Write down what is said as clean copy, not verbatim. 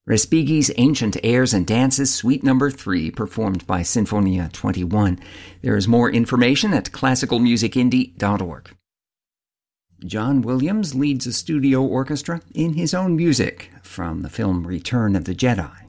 Respighi's Ancient Airs and Dances, Suite No. 3, performed by Sinfonia 21. There is more information at classicalmusicindie.org. John Williams leads a studio orchestra in his own music from the film Return of the Jedi.